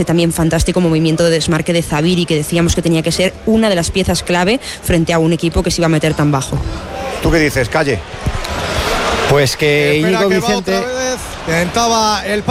ese también fantástico movimiento de desmarque de Zabiri, que decíamos que tenía que ser una de las piezas clave frente a un equipo que se iba a meter tan bajo. ¿Tú qué dices, Calle? Pues que Íñigo Vicente tentaba el